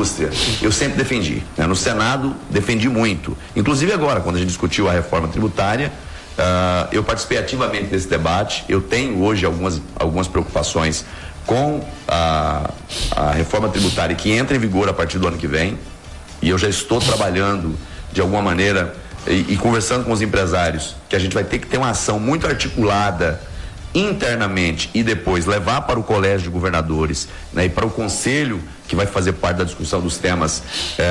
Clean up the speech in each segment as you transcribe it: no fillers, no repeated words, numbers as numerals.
indústria, eu sempre defendi, né? No Senado, defendi muito. Inclusive agora, quando a gente discutiu a reforma tributária, eu participei ativamente desse debate. Eu tenho hoje algumas preocupações com a reforma tributária que entra em vigor a partir do ano que vem, e eu já estou trabalhando de alguma maneira e conversando com os empresários que a gente vai ter que ter uma ação muito articulada internamente e depois levar para o Colégio de Governadores, né, e para o Conselho, que vai fazer parte da discussão dos temas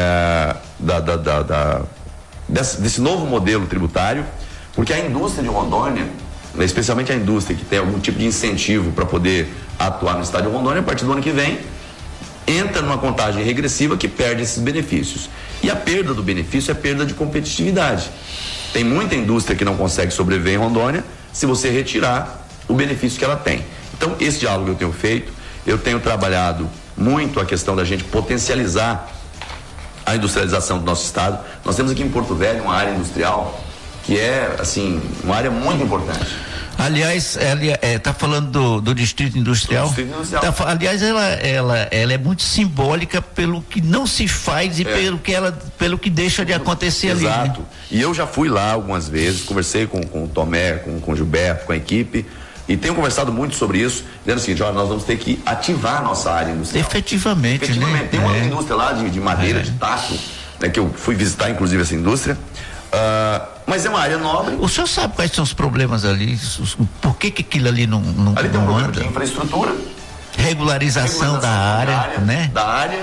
desse novo modelo tributário, porque a indústria de Rondônia, né, especialmente a indústria que tem algum tipo de incentivo para poder atuar no estado de Rondônia, a partir do ano que vem entra numa contagem regressiva que perde esses benefícios. E a perda do benefício é perda de competitividade. Tem muita indústria que não consegue sobreviver em Rondônia se você retirar o benefício que ela tem. Então, esse diálogo eu tenho feito, eu tenho trabalhado muito a questão da gente potencializar a industrialização do nosso estado. Nós temos aqui em Porto Velho uma área industrial que é, assim, uma área muito importante. Aliás, está falando do Distrito Industrial. Aliás, ela é muito simbólica pelo que não se faz e pelo que deixa de acontecer. Exato. Ali. Exato. E eu já fui lá algumas vezes, conversei com o Tomé, com o Gilberto, com a equipe, e tenho conversado muito sobre isso, dizendo o seguinte: olha, nós vamos ter que ativar a nossa área industrial. Efetivamente, né? Tem uma indústria lá de madeira, de taco, né, que eu fui visitar, inclusive, essa indústria. Mas é uma área nobre. O senhor sabe quais são os problemas ali? Por que aquilo ali não ali tem um não problema anda? de infraestrutura, regularização da área, né? Da área,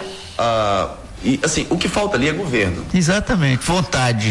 e assim, o que falta ali é governo. Exatamente, vontade.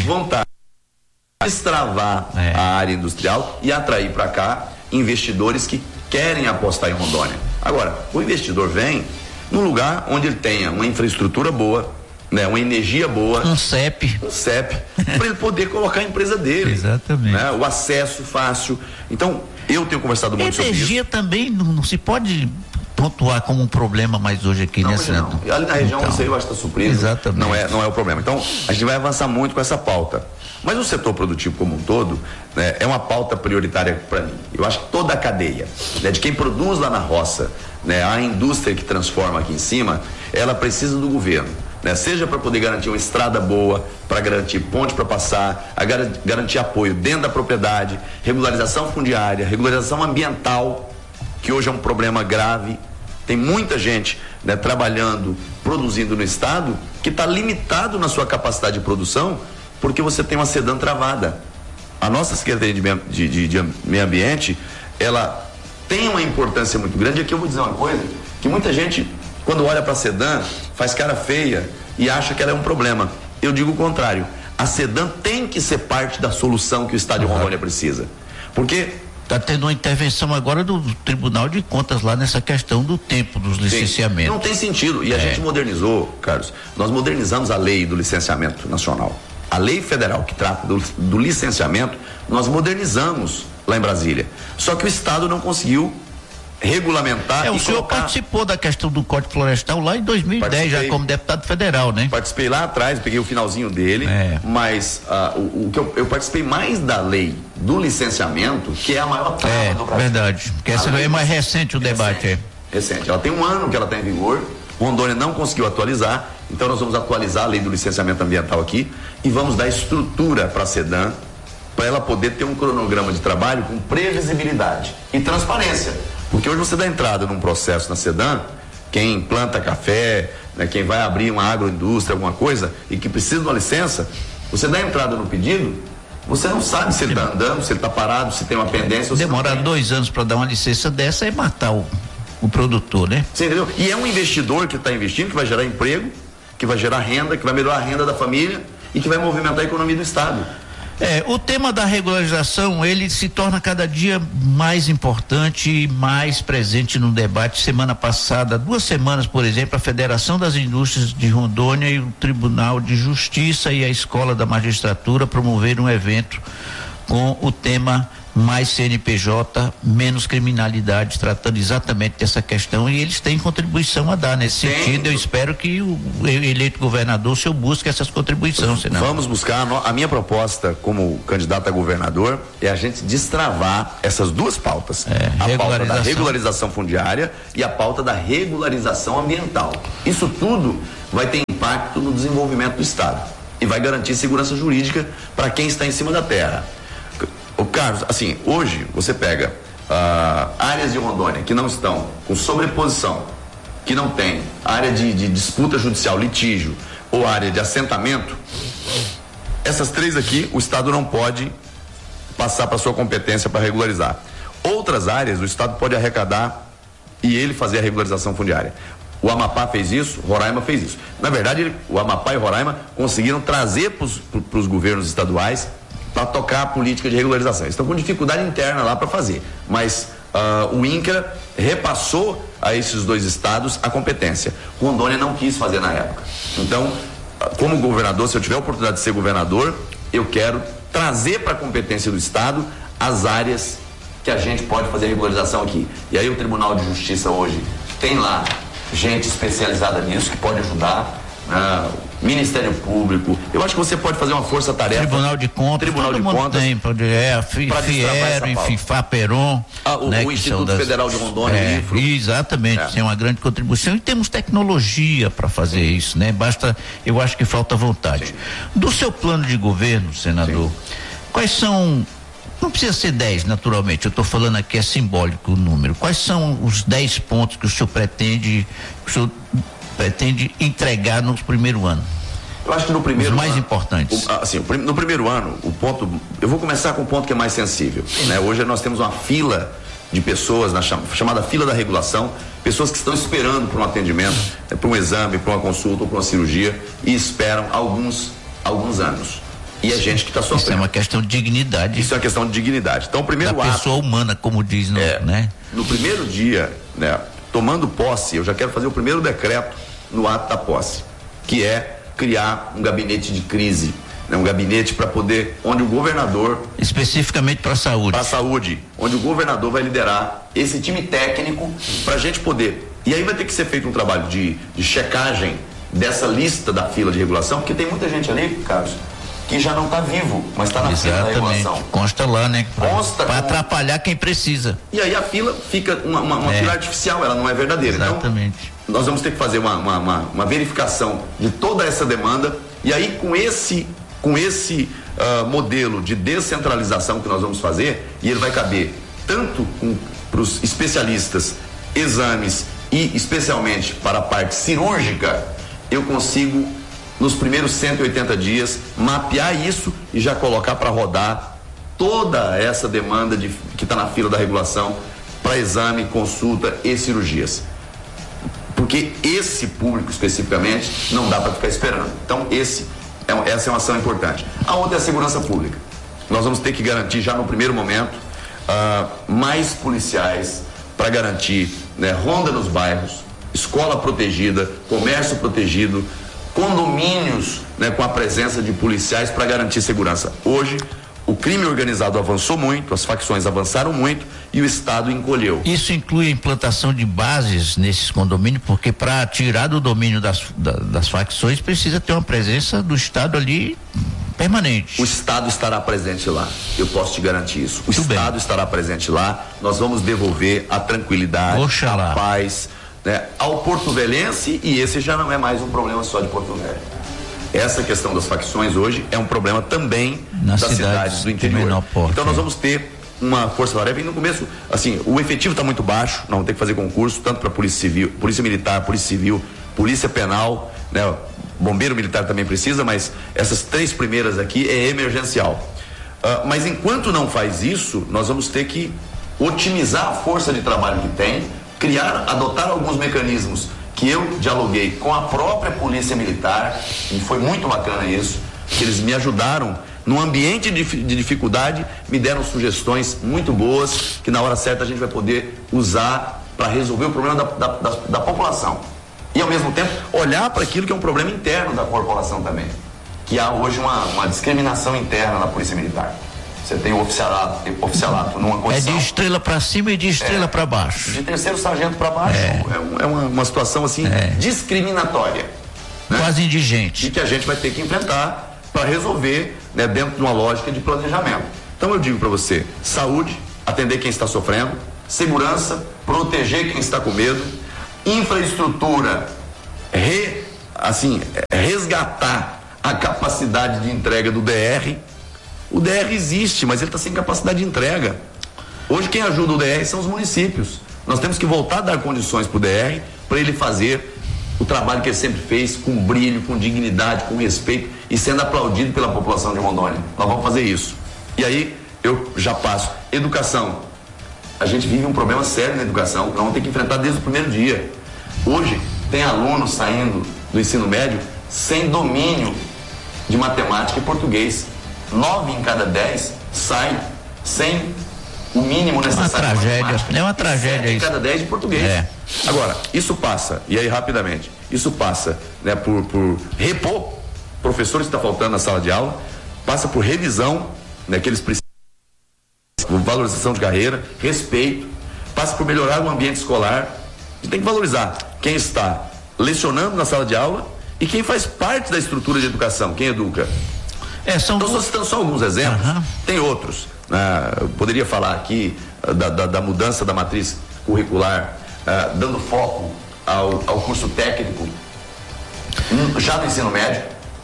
Destravar a área industrial e atrair para cá investidores que querem apostar em Rondônia. Agora, o investidor vem num lugar onde ele tenha uma infraestrutura boa, né, uma energia boa, um CEP, para ele poder colocar a empresa dele. Exatamente. Né, o acesso fácil. Então, eu tenho conversado muito sobre isso. Energia também não se pode pontuar como um problema mais hoje aqui, não, né, não. Ali na região, então, você eu acho que está suprido. Exatamente. Não é o problema. Então, a gente vai avançar muito com essa pauta. Mas o setor produtivo como um todo, né, é uma pauta prioritária para mim. Eu acho que toda a cadeia, né, de quem produz lá na roça, né, a indústria que transforma aqui em cima, ela precisa do governo. Né, seja para poder garantir uma estrada boa, para garantir ponte para passar, garantir apoio dentro da propriedade, regularização fundiária, regularização ambiental, que hoje é um problema grave. Tem muita gente, né, trabalhando, produzindo no estado, que está limitado na sua capacidade de produção, porque você tem uma SEDAM travada. A nossa Secretaria de Meio Ambiente, ela tem uma importância muito grande. Aqui eu vou dizer uma coisa, que muita gente, quando olha para a SEDAM, faz cara feia e acha que ela é um problema. Eu digo o contrário. A SEDAM tem que ser parte da solução que o estado de Rondônia precisa. Porque está tendo uma intervenção agora do Tribunal de Contas lá nessa questão do tempo dos licenciamentos. Não tem sentido. E a gente modernizou, Carlos, nós modernizamos a lei do licenciamento nacional. A lei federal que trata do licenciamento, nós modernizamos lá em Brasília. Só que o estado não conseguiu regulamentar. O senhor participou da questão do Código Florestal lá em 2010, já como deputado federal, né? Participei lá atrás, peguei o finalzinho dele, mas o que eu participei mais da lei do licenciamento, que é a maior trava do Brasil. Verdade, porque essa é mais recente o debate. Recente, ela tem 1 ano que ela está em vigor, Rondônia não conseguiu atualizar, então nós vamos atualizar a lei do licenciamento ambiental aqui e vamos dar estrutura para a SEDAM, para ela poder ter um cronograma de trabalho com previsibilidade e transparência. Porque hoje você dá entrada num processo na SEDAM, quem planta café, né, quem vai abrir uma agroindústria, alguma coisa, e que precisa de uma licença, você dá entrada no pedido, você não sabe se ele está andando, se ele está parado, se tem uma pendência. Demorar 2 anos para dar uma licença dessa é matar o produtor, né? Você entendeu? E é um investidor que está investindo, que vai gerar emprego, que vai gerar renda, que vai melhorar a renda da família e que vai movimentar a economia do estado. O tema da regularização, ele se torna cada dia mais importante e mais presente no debate. Semana passada, 2 semanas, por exemplo, a Federação das Indústrias de Rondônia e o Tribunal de Justiça e a Escola da Magistratura promoveram um evento com o tema mais CNPJ, menos criminalidade, tratando exatamente dessa questão, e eles têm contribuição a dar nesse sentido. Eu espero que o eleito governador, o senhor, busque essas contribuições. Senão... Vamos buscar. A minha proposta como candidato a governador é a gente destravar essas 2 pautas. A pauta da regularização fundiária e a pauta da regularização ambiental. Isso tudo vai ter impacto no desenvolvimento do Estado e vai garantir segurança jurídica para quem está em cima da terra. O Carlos, assim, hoje você pega áreas de Rondônia que não estão com sobreposição, que não tem área de disputa judicial, litígio ou área de assentamento, essas 3 aqui o Estado não pode passar para sua competência para regularizar. Outras áreas o Estado pode arrecadar e ele fazer a regularização fundiária. O Amapá fez isso, Roraima fez isso. Na verdade, o Amapá e Roraima conseguiram trazer para os governos estaduais para tocar a política de regularização. Eles estão com dificuldade interna lá para fazer, mas o INCRA repassou a esses 2 estados a competência. Rondônia não quis fazer na época. Então, como governador, se eu tiver a oportunidade de ser governador, eu quero trazer para a competência do Estado as áreas que a gente pode fazer regularização aqui. E aí o Tribunal de Justiça hoje tem lá gente especializada nisso que pode ajudar, Ministério Público. Eu acho que você pode fazer uma força-tarefa. Tribunal de Contas. Tribunal de Contas. Tem, Fiero, FIFAPERON. O Instituto Federal de Rondônia. Exatamente, tem uma grande contribuição e temos tecnologia para fazer isso, né? Basta, eu acho que falta vontade. Sim. Do seu plano de governo, senador, quais são, não precisa ser 10, naturalmente, eu estou falando aqui, é simbólico o número, quais são os 10 pontos que o senhor pretende entregar no primeiro ano? Eu acho que no primeiro ano, os mais importantes. No primeiro ano, o ponto, eu vou começar com o ponto que é mais sensível, né? Hoje nós temos uma fila de pessoas, chamada fila da regulação, pessoas que estão esperando por um atendimento, por um exame, por uma consulta ou por uma cirurgia e esperam alguns anos. E a gente que está sofrendo. Isso é uma questão de dignidade. Isso é uma questão de dignidade. Então, o primeiro da pessoa humana, como diz, né? No primeiro dia, né, tomando posse, eu já quero fazer o primeiro decreto no ato da posse, que é criar um gabinete de crise, né, um gabinete para poder, onde o governador, especificamente para a saúde. Para a saúde, onde o governador vai liderar esse time técnico para a gente poder. E aí vai ter que ser feito um trabalho de checagem dessa lista da fila de regulação, porque tem muita gente ali, Carlos, que já não está vivo, mas está na fila da regulação. Consta lá, né? Para atrapalhar quem precisa. E aí a fila fica uma fila artificial, ela não é verdadeira. Exatamente. Então, nós vamos ter que fazer uma verificação de toda essa demanda, e aí com esse modelo de descentralização que nós vamos fazer, e ele vai caber tanto para os especialistas, exames e especialmente para a parte cirúrgica, eu consigo nos primeiros 180 dias mapear isso e já colocar para rodar toda essa demanda que está na fila da regulação para exame, consulta e cirurgias. Porque esse público especificamente não dá para ficar esperando. Então essa é uma ação importante. A outra é a segurança pública. Nós vamos ter que garantir já no primeiro momento mais policiais para garantir, né, ronda nos bairros, escola protegida, comércio protegido, condomínios, né, com a presença de policiais para garantir segurança. Hoje o crime organizado avançou muito, as facções avançaram muito e o Estado encolheu. Isso inclui a implantação de bases nesses condomínios, porque para tirar do domínio das facções precisa ter uma presença do Estado ali permanente. O Estado estará presente lá, eu posso te garantir isso. O Estado estará presente lá, nós vamos devolver a tranquilidade, a paz, né, ao porto-velhense, e esse já não é mais um problema só de Porto Velho. Essa questão das facções hoje é um problema também das cidades do interior. Então nós vamos ter uma força-tarefa e no começo, assim, o efetivo está muito baixo, nós vamos ter que fazer concurso tanto para Polícia Civil, Polícia Militar, Polícia Civil, Polícia Penal, né? Bombeiro Militar também precisa, mas essas 3 primeiras aqui é emergencial. Mas enquanto não faz isso, nós vamos ter que otimizar a força de trabalho que tem, adotar alguns mecanismos que eu dialoguei com a própria Polícia Militar, e foi muito bacana isso, que eles me ajudaram num ambiente de dificuldade, me deram sugestões muito boas, que na hora certa a gente vai poder usar para resolver o problema da população. E ao mesmo tempo, olhar para aquilo que é um problema interno da corporação também, que há hoje uma discriminação interna na Polícia Militar. Você tem o oficialato numa condição. É de estrela para cima e de estrela para baixo. De terceiro sargento para baixo. É uma situação assim discriminatória. Né? Quase indigente. E que a gente vai ter que enfrentar para resolver, né, dentro de uma lógica de planejamento. Então eu digo para você: saúde, atender quem está sofrendo, segurança, proteger quem está com medo, infraestrutura, assim, resgatar a capacidade de entrega do DR. O DR existe, mas ele está sem capacidade de entrega. Hoje quem ajuda o DR são os municípios. Nós temos que voltar a dar condições para o DR, para ele fazer o trabalho que ele sempre fez, com brilho, com dignidade, com respeito e sendo aplaudido pela população de Rondônia. Nós vamos fazer isso. E aí eu já passo. Educação. A gente vive um problema sério na educação, nós vamos ter que enfrentar desde o primeiro dia. Hoje tem alunos saindo do ensino médio sem domínio de matemática e português. 9 em cada 10 saem sem o mínimo necessário. É uma tragédia isso. Em cada 10 de português. Agora, isso passa, e aí rapidamente, isso passa, né, por repor professores que está faltando na sala de aula, passa por revisão, né, que eles precisam, valorização de carreira, respeito, passa por melhorar o ambiente escolar. A gente tem que valorizar quem está lecionando na sala de aula e quem faz parte da estrutura de educação, quem educa. Então, estou citando só alguns exemplos, tem outros. Eu poderia falar aqui da mudança da matriz curricular, dando foco ao curso técnico, já no ensino médio,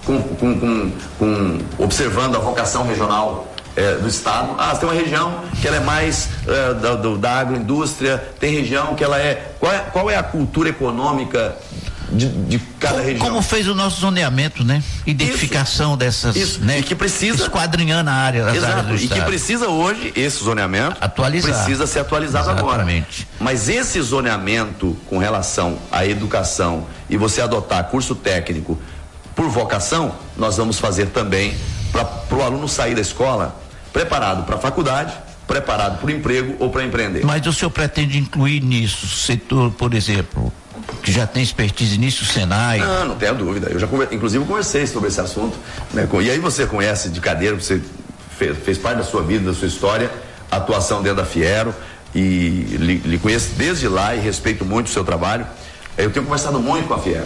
observando a vocação regional do estado. Tem uma região que ela é mais da agroindústria, tem região que ela é. Qual é a cultura econômica de cada região? Como fez o nosso zoneamento, né? Identificação dessas, né? E que precisa esquadrinhando a área, as áreas do estado. E que precisa hoje, esse zoneamento precisa ser atualizado agora. Mas esse zoneamento com relação à educação e você adotar curso técnico por vocação, nós vamos fazer também para o aluno sair da escola preparado para a faculdade, preparado para o emprego ou para empreender. Mas o senhor pretende incluir nisso setor, por exemplo, que já tem expertise nisso, o Senai? Não tenho dúvida. Eu já inclusive conversei sobre esse assunto, né? E aí você conhece de cadeira, você fez parte da sua vida, da sua história, a atuação dentro da Fiero, e lhe conheço desde lá e respeito muito o seu trabalho. Eu tenho conversado muito com a Fiero.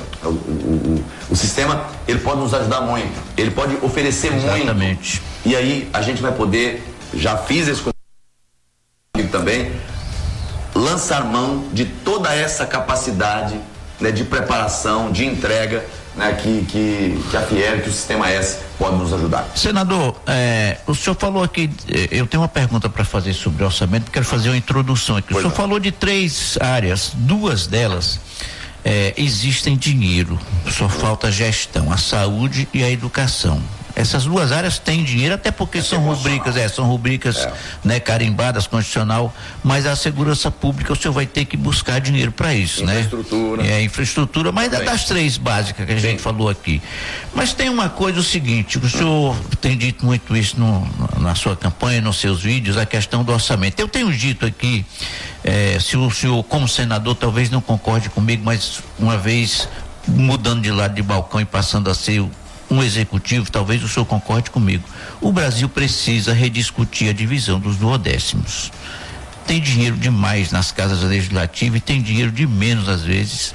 O sistema, ele pode nos ajudar muito, ele pode oferecer muito. E aí a gente vai poder, já fiz esse convite também, lançar mão de toda essa capacidade, né, de preparação, de entrega, né, que a Fiero, que o Sistema S pode nos ajudar. Senador, o senhor falou aqui, eu tenho uma pergunta para fazer sobre o orçamento, quero fazer uma introdução aqui. O senhor falou de 3 áreas, 2 delas existem dinheiro, só falta gestão, a saúde e a educação. Essas 2 áreas têm dinheiro, até porque são rubricas, né, carimbadas, constitucional, mas a segurança pública o senhor vai ter que buscar dinheiro para isso, infraestrutura, né? Infraestrutura, mas das 3 básicas que a gente falou aqui. Mas tem uma coisa, o seguinte, o senhor tem dito muito isso na sua campanha, nos seus vídeos, a questão do orçamento. Eu tenho dito aqui, se o senhor, como senador, talvez não concorde comigo, mas uma vez mudando de lado de balcão e passando a ser um executivo, talvez o senhor concorde comigo. O Brasil precisa rediscutir a divisão dos duodécimos. Tem dinheiro demais nas casas legislativas e tem dinheiro de menos às vezes,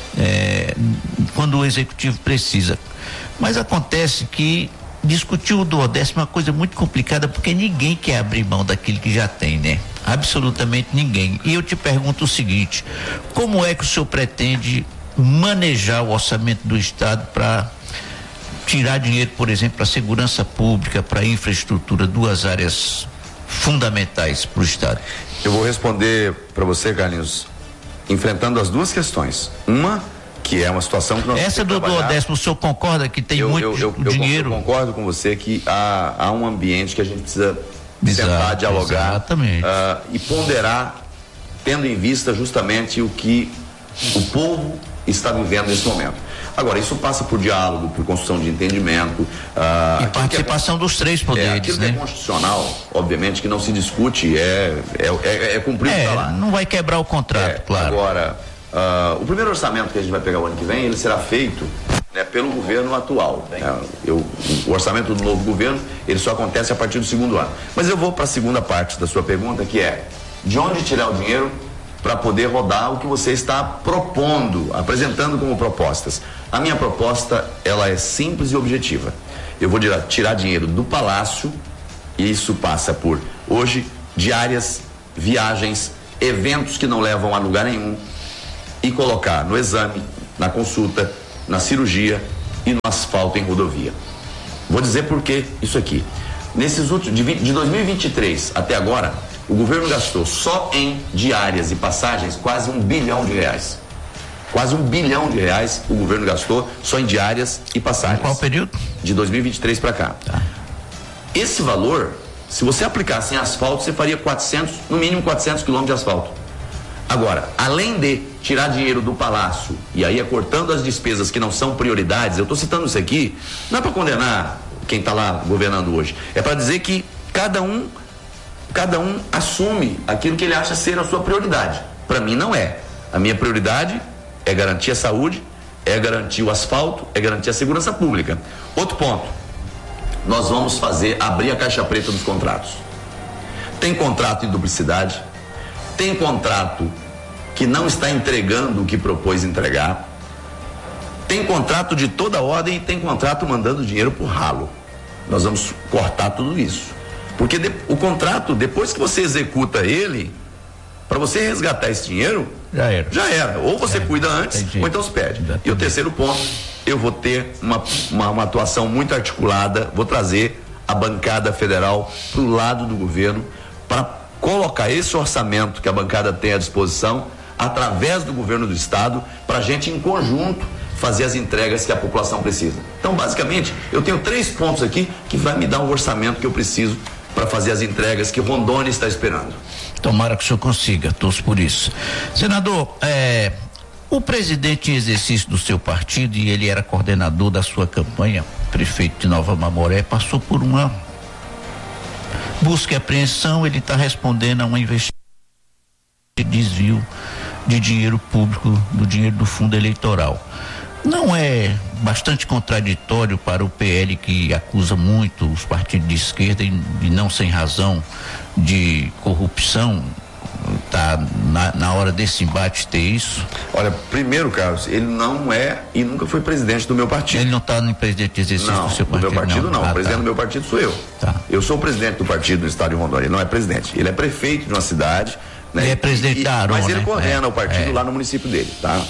quando o executivo precisa. Mas acontece que discutir o duodécimo é uma coisa muito complicada, porque ninguém quer abrir mão daquilo que já tem, né? Absolutamente ninguém. E eu te pergunto o seguinte: como é que o senhor pretende manejar o orçamento do Estado para tirar dinheiro, por exemplo, para a segurança pública, para a infraestrutura, 2 áreas fundamentais para o Estado? Eu vou responder para você, Carlinhos, enfrentando as 2 questões. Uma, que é uma situação que nós essa do duodécimo, o senhor concorda que tem muito dinheiro? Eu concordo com você que há um ambiente que a gente precisa sentar, dialogar e ponderar, tendo em vista justamente o que o povo está vivendo nesse momento. Agora, isso passa por diálogo, por construção de entendimento. E participação dos 3 poderes, aquilo, né? Que é constitucional, obviamente, que não se discute, é cumprido para lá. Não vai quebrar o contrato, claro. Agora, o primeiro orçamento que a gente vai pegar o ano que vem, ele será feito, né, pelo governo atual. O orçamento do novo governo, ele só acontece a partir do 2º ano. Mas eu vou para a segunda parte da sua pergunta, que é: de onde tirar o dinheiro para poder rodar o que você está propondo, apresentando como propostas? A minha proposta, ela é simples e objetiva. Eu vou tirar dinheiro do Palácio, e isso passa por, hoje, diárias, viagens, eventos que não levam a lugar nenhum, e colocar no exame, na consulta, na cirurgia e no asfalto em rodovia. Vou dizer por que isso aqui. Nesses últimos, de 2023 até agora, o governo gastou só em diárias e passagens quase R$1 bilhão. Quase R$1 bilhão o governo gastou só em diárias e passagens. Em qual período? De 2023 para cá. Tá. Esse valor, se você aplicasse em asfalto, você faria no mínimo 400 quilômetros de asfalto. Agora, além de tirar dinheiro do Palácio e aí cortando as despesas que não são prioridades, eu estou citando isso aqui, não é para condenar quem está lá governando hoje, é para dizer que cada um assume aquilo que ele acha ser a sua prioridade. Para mim não é. A minha prioridade é garantir a saúde, é garantir o asfalto, é garantir a segurança pública. Outro ponto, nós vamos abrir a caixa preta dos contratos. Tem contrato em duplicidade, tem contrato que não está entregando o que propôs entregar, tem contrato de toda ordem e tem contrato mandando dinheiro pro ralo. Nós vamos cortar tudo isso. Porque o contrato, depois que você executa ele, para você resgatar esse dinheiro, já era. Ou você cuida antes, ou então se perde. E o terceiro ponto, eu vou ter uma atuação muito articulada, vou trazer a bancada federal pro lado do governo para colocar esse orçamento que a bancada tem à disposição através do governo do estado para a gente em conjunto fazer as entregas que a população precisa. Então, basicamente, eu tenho 3 pontos aqui que vai me dar um orçamento que eu preciso para fazer as entregas que Rondônia está esperando. Tomara que o senhor consiga, torço por isso. Senador, o presidente em exercício do seu partido, e ele era coordenador da sua campanha, prefeito de Nova Mamoré, passou por uma busca e apreensão. Ele está respondendo a uma investigação de desvio de dinheiro público, do dinheiro do fundo eleitoral. Não é bastante contraditório para o PL, que acusa muito os partidos de esquerda e não sem razão de corrupção, tá na hora desse embate ter isso? Olha, primeiro, Carlos, ele não é e nunca foi presidente do meu partido. Ele não está no presidente de exercício do seu partido? Do meu partido não. O presidente do meu partido sou eu. Tá. Eu sou o presidente do partido no estado de Rondônia. Ele não é presidente, ele é prefeito de uma cidade. Né? Ele é presidente da Aron, mas ele né? coordena o partido lá no município dele, tá?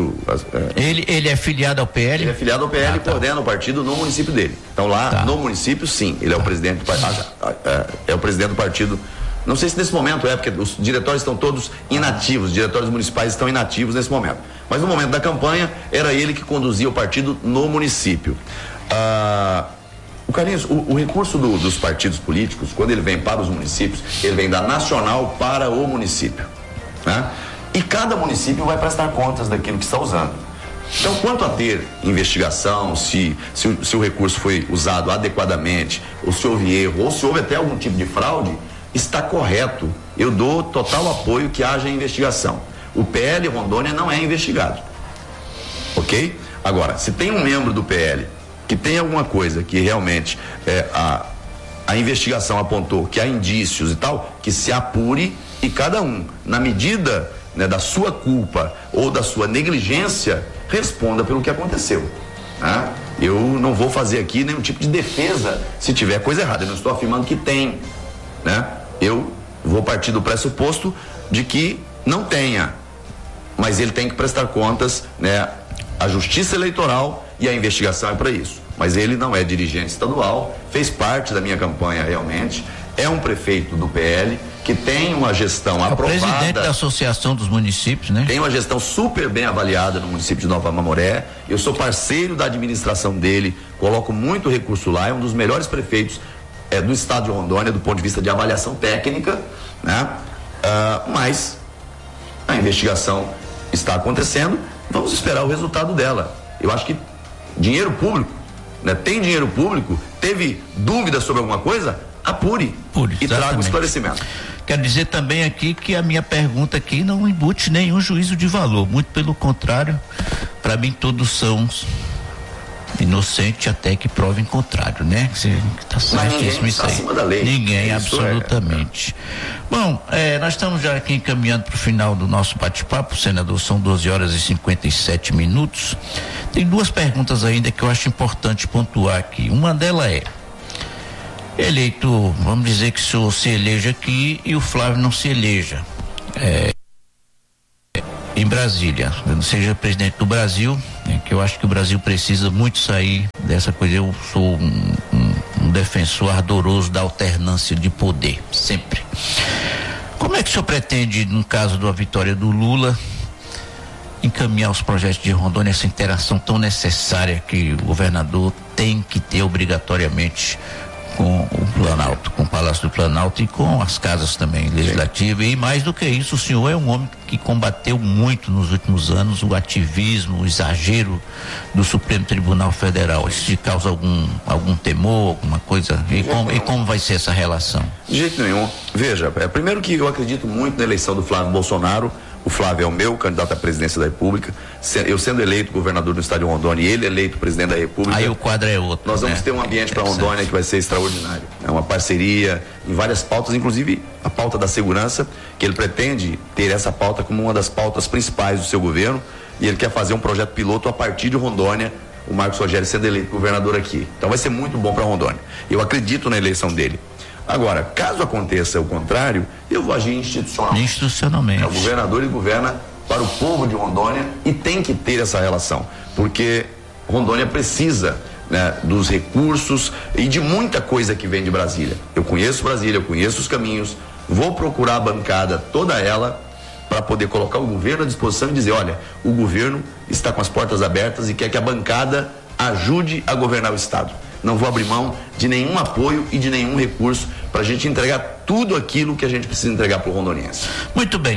Ele é filiado ao PL? Ele é filiado ao PL e coordena o partido no município dele. Então lá no município, sim, ele é o presidente do partido. É o presidente do partido. Não sei se nesse momento porque os diretórios estão todos inativos, os diretórios municipais estão inativos nesse momento. Mas no momento da campanha, era ele que conduzia o partido no município. Carlinhos, o recurso dos partidos políticos, quando ele vem para os municípios, ele vem da nacional para o município, né? E cada município vai prestar contas daquilo que está usando. Então, quanto a ter investigação, se o recurso foi usado adequadamente, ou se houve erro, ou se houve até algum tipo de fraude, está correto. Eu dou total apoio que haja investigação. O PL Rondônia não é investigado, ok? Agora, se tem um membro do PL que tem alguma coisa que realmente a investigação apontou que há indícios e tal, que se apure e cada um, na medida, né, da sua culpa ou da sua negligência, responda pelo que aconteceu, né? Eu não vou fazer aqui nenhum tipo de defesa se tiver coisa errada. Eu não estou afirmando que tem, né? Eu vou partir do pressuposto de que não tenha, mas ele tem que prestar contas, né? A Justiça Eleitoral e a investigação é para isso. Mas ele não é dirigente estadual, fez parte da minha campanha realmente, é um prefeito do PL que tem uma gestão aprovada. É o presidente da Associação dos Municípios, né? Tem uma gestão super bem avaliada no município de Nova Mamoré. Eu sou parceiro da administração dele, coloco muito recurso lá, é um dos melhores prefeitos do estado de Rondônia do ponto de vista de avaliação técnica, né? Mas a investigação está acontecendo, vamos esperar o resultado dela. Eu acho que dinheiro público, né? Tem dinheiro público, teve dúvida sobre alguma coisa, apure e traga o esclarecimento. Quero dizer também aqui que a minha pergunta aqui não embute nenhum juízo de valor, muito pelo contrário, para mim todos são inocentes até que provem contrário, né? Tá certíssimo isso aí. Acima da lei. Ninguém, absolutamente. Bom, nós estamos já aqui encaminhando para o final do nosso bate-papo, senador, são 12h57. Tem 2 perguntas ainda que eu acho importante pontuar aqui. Uma delas é: eleito, vamos dizer que o senhor se eleja aqui e o Flávio não se eleja em Brasília, seja presidente do Brasil, né, que eu acho que o Brasil precisa muito sair dessa coisa. Eu sou um defensor ardoroso da alternância de poder, sempre. Como é que o senhor pretende, no caso da vitória do Lula, encaminhar os projetos de Rondônia, essa interação tão necessária que o governador tem que ter obrigatoriamente com o Planalto, com o Palácio do Planalto e com as casas também legislativas? E mais do que isso, o senhor é um homem que combateu muito nos últimos anos o ativismo, o exagero do Supremo Tribunal Federal. Isso te causa algum temor, alguma coisa? E como vai ser essa relação? De jeito nenhum. Veja, primeiro que eu acredito muito na eleição do Flávio Bolsonaro. O Flávio é o meu candidato à presidência da República. Eu sendo eleito governador do estado de Rondônia e ele eleito presidente da República. Aí o quadro é outro. Nós vamos ter um ambiente para Rondônia que vai ser extraordinário. É uma parceria em várias pautas, inclusive a pauta da segurança, que ele pretende ter essa pauta como uma das pautas principais do seu governo. E ele quer fazer um projeto piloto a partir de Rondônia, o Marcos Rogério sendo eleito governador aqui. Então vai ser muito bom para Rondônia. Eu acredito na eleição dele. Agora, caso aconteça o contrário, eu vou agir institucionalmente. O governador ele governa para o povo de Rondônia e tem que ter essa relação, porque Rondônia precisa, né, dos recursos e de muita coisa que vem de Brasília. Eu conheço Brasília, eu conheço os caminhos, vou procurar a bancada, toda ela, para poder colocar o governo à disposição e dizer, olha, o governo está com as portas abertas e quer que a bancada ajude a governar o estado. Não vou abrir mão de nenhum apoio e de nenhum recurso para a gente entregar tudo aquilo que a gente precisa entregar para o rondoniense. Muito bem,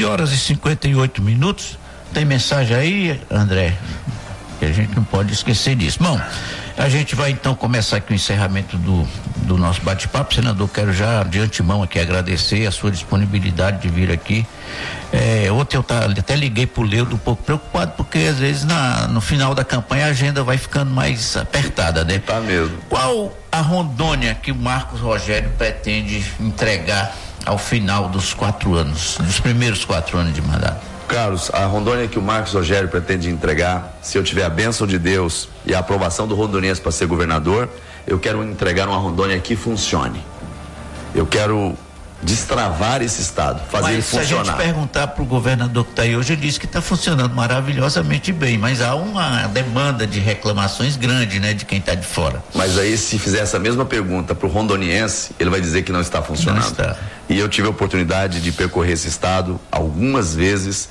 12h58. Tem mensagem aí, André? Que a gente não pode esquecer disso. Bom, a gente vai então começar aqui o encerramento do nosso bate-papo. Senador, quero já de antemão aqui agradecer a sua disponibilidade de vir aqui. Ontem eu até liguei pro Leudo um pouco preocupado, porque às vezes no final da campanha a agenda vai ficando mais apertada, né? Tá mesmo. Qual a Rondônia que o Marcos Rogério pretende entregar ao final dos primeiros 4 anos de mandato? Carlos, a Rondônia que o Marcos Rogério pretende entregar, se eu tiver a bênção de Deus e a aprovação do rondoniense para ser governador, eu quero entregar uma Rondônia que funcione. Eu quero destravar esse estado, fazer ele funcionar. Se a gente perguntar para o governador que está aí hoje, ele disse que está funcionando maravilhosamente bem, mas há uma demanda de reclamações grande, né, de quem está de fora. Mas aí, se fizer essa mesma pergunta para o rondoniense, ele vai dizer que não está funcionando. Não está. E eu tive a oportunidade de percorrer esse estado algumas vezes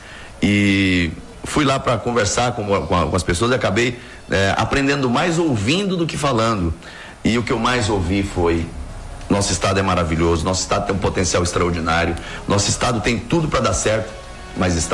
e fui lá para conversar com as pessoas e acabei aprendendo mais ouvindo do que falando. E o que eu mais ouvi foi: nosso estado é maravilhoso, nosso estado tem um potencial extraordinário, nosso estado tem tudo para dar certo, mas está.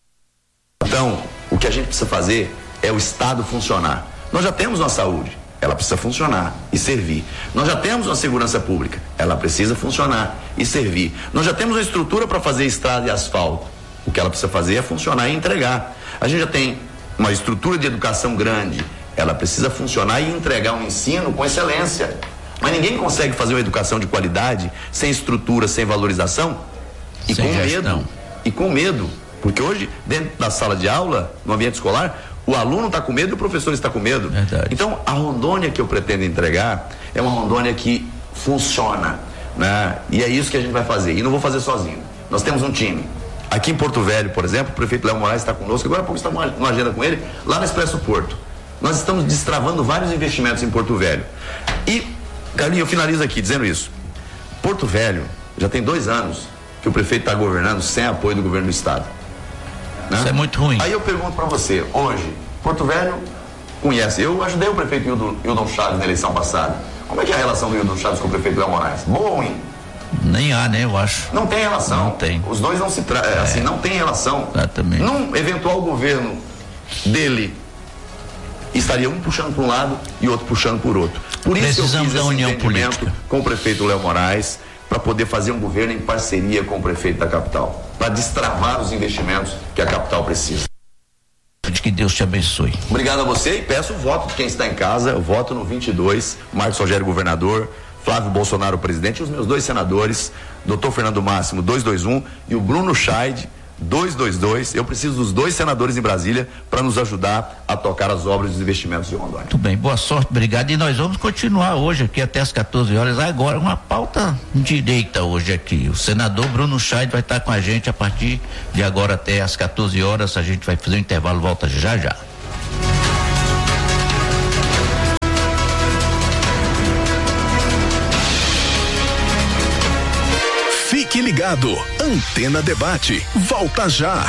Então, o que a gente precisa fazer é o estado funcionar. Nós já temos uma saúde, ela precisa funcionar e servir. Nós já temos uma segurança pública, ela precisa funcionar e servir. Nós já temos uma estrutura para fazer estrada e asfalto, o que ela precisa fazer é funcionar e entregar. A gente já tem uma estrutura de educação grande, ela precisa funcionar e entregar um ensino com excelência. Mas ninguém consegue fazer uma educação de qualidade sem estrutura, sem valorização e sem com gestão. Medo. E com medo, porque hoje dentro da sala de aula, no ambiente escolar, o aluno está com medo e o professor está com medo. Verdade. Então, a Rondônia que eu pretendo entregar é uma Rondônia que funciona, né? E é isso que a gente vai fazer. E não vou fazer sozinho. Nós temos um time. Aqui em Porto Velho, por exemplo, o prefeito Léo Moraes está conosco. Agora há pouco estamos numa agenda com ele, lá no Expresso Porto. Nós estamos destravando vários investimentos em Porto Velho. E Carlinhos, eu finalizo aqui dizendo isso. Porto Velho já tem 2 anos que o prefeito está governando sem apoio do governo do estado. Né? Isso é muito ruim. Aí eu pergunto para você, hoje, Porto Velho conhece, eu ajudei o prefeito Hildon Chaves na eleição passada. Como é que é a relação do Hildon Chaves com o prefeito Léo Moraes? Boa ou ruim? Nem há, né, eu acho. Não tem relação. Não tem. Os dois não se assim, não tem relação. Exatamente. Num eventual governo dele, estaria um puxando para um lado e outro puxando por outro. Por isso precisamos eu fiz da união esse política com o prefeito Léo Moraes, para poder fazer um governo em parceria com o prefeito da capital, para destravar os investimentos que a capital precisa. Que Deus te abençoe. Obrigado a você e peço o voto de quem está em casa. Eu voto no 22, Marcos Rogério governador, Flávio Bolsonaro presidente, e os meus 2 senadores, Dr. Fernando Máximo 221 e o Bruno Scheid 222. Eu preciso dos 2 senadores em Brasília para nos ajudar a tocar as obras e os investimentos de Rondônia. Muito bem, boa sorte, obrigado. E nós vamos continuar hoje aqui até as 14 horas. Agora uma pauta direita hoje aqui. O senador Bruno Scheid vai estar com a gente a partir de agora até as 14 horas. A gente vai fazer um intervalo, volta já já. ligado. Antena Debate. Volta já.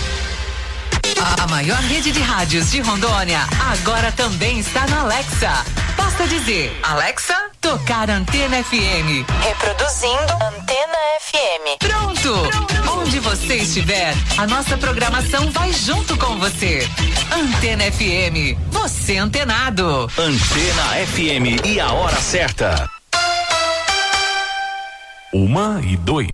A maior rede de rádios de Rondônia agora também está na Alexa. Basta dizer, Alexa, tocar Antena FM. Reproduzindo Antena FM. Pronto! Onde você estiver, a nossa programação vai junto com você. Antena FM, você antenado. Antena FM e a hora certa. 1:02.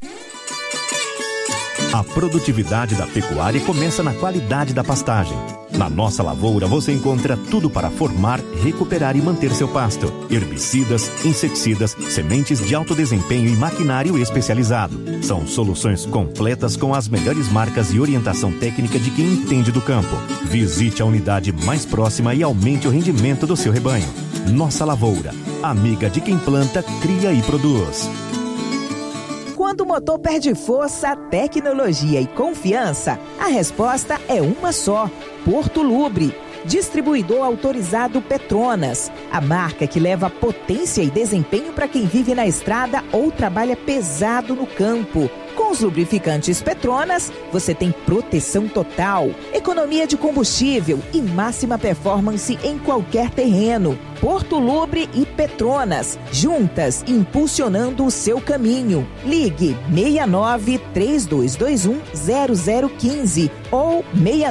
A produtividade da pecuária começa na qualidade da pastagem. Na nossa lavoura você encontra tudo para formar, recuperar e manter seu pasto. Herbicidas, inseticidas, sementes de alto desempenho e maquinário especializado. São soluções completas com as melhores marcas e orientação técnica de quem entende do campo. Visite a unidade mais próxima e aumente o rendimento do seu rebanho. Nossa lavoura, amiga de quem planta, cria e produz. Quando o motor perde força, tecnologia e confiança, a resposta é uma só: Porto Lubre. Distribuidor autorizado Petronas, a marca que leva potência e desempenho para quem vive na estrada ou trabalha pesado no campo. Com os lubrificantes Petronas, você tem proteção total, economia de combustível e máxima performance em qualquer terreno. Porto Lubre e Petronas, juntas impulsionando o seu caminho. Ligue 69-3221-0015 ou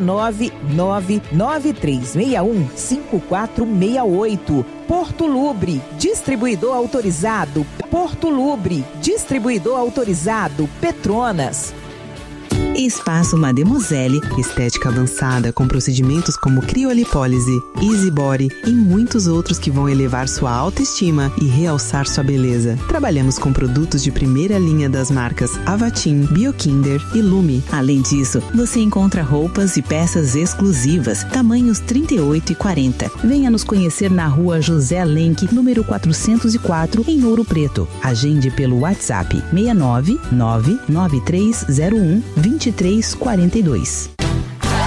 6999361-5468. Porto Lubre, distribuidor autorizado. Porto Lubre, distribuidor autorizado Petronas. Espaço Mademoiselle, estética avançada com procedimentos como criolipólise, easy body e muitos outros que vão elevar sua autoestima e realçar sua beleza. Trabalhamos com produtos de primeira linha das marcas Avatim, Biokinder e Lume. Além disso, você encontra roupas e peças exclusivas, tamanhos 38 e 40. Venha nos conhecer na rua José Lenk, número 404, em Ouro Preto. Agende pelo WhatsApp 69 99301 2342.